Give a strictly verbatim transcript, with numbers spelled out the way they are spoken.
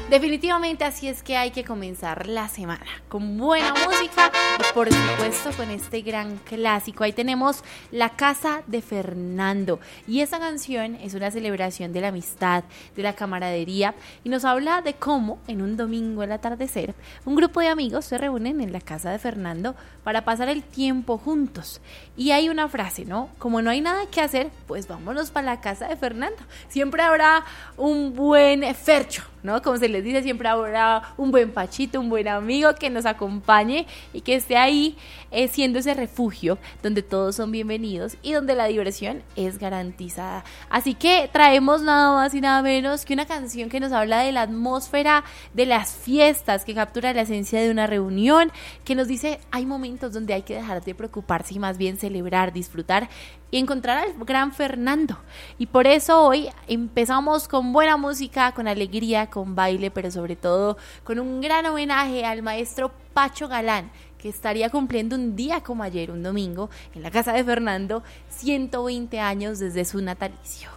Definitivamente así es que hay que comenzar la semana, con buena música y por supuesto con este gran clásico. Ahí tenemos La Casa de Fernando y esta canción es una celebración de la amistad, de la camaradería y nos habla de cómo en un domingo al atardecer un grupo de amigos se reúnen en la casa de Fernando para pasar el tiempo juntos. Y hay una frase, ¿no? Como no hay nada que hacer, pues vámonos para la casa de Fernando. Siempre habrá un buen fercho, ¿no? Como se les dice, siempre habrá un buen pachito, un buen amigo que nos acompañe y que esté ahí eh, siendo ese refugio donde todos son bienvenidos y donde la diversión es garantizada. Así que traemos nada más y nada menos que una canción que nos habla de la atmósfera de las fiestas, que captura la esencia de una reunión, que nos dice hay momentos donde hay que dejar de preocuparse y más bien celebrar, disfrutar y encontrar al gran Fernando. Y por eso hoy empezamos con buena música, con alegría, con baile, pero sobre todo con un gran homenaje al maestro Pacho Galán, que estaría cumpliendo un día como ayer, un domingo, en la casa de Fernando, ciento veinte años desde su natalicio.